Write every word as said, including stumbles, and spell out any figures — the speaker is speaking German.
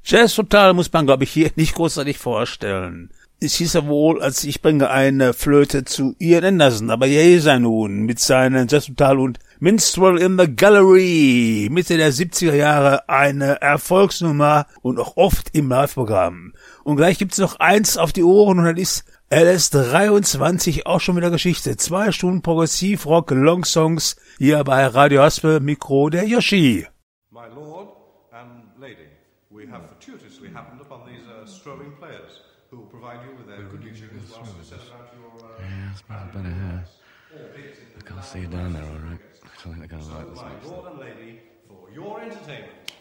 Jazz Total muss man, glaube ich, hier nicht großartig vorstellen. Es hieß ja wohl, als ich bringe eine Flöte zu Ian Anderson, aber hier ist er nun mit seinen Jazz Total und Minstrel in the Gallery, Mitte der siebziger Jahre eine Erfolgsnummer und auch oft im Live-Programm. Und gleich gibt's noch eins auf die Ohren und dann ist L S dreiundzwanzig auch schon wieder Geschichte. Zwei Stunden Progressiv-Rock, Long-Songs, hier bei Radio Haspe, Mikro der Yoshi. My lord and lady, we have fortuitously happened upon these uh, strolling players who will provide you with their goodly tunes whilst we set about your... Uh, yeah, that's probably better here. I can't see you down there, all right. I don't think they're going to like this my much. lord and lady, for your entertainment.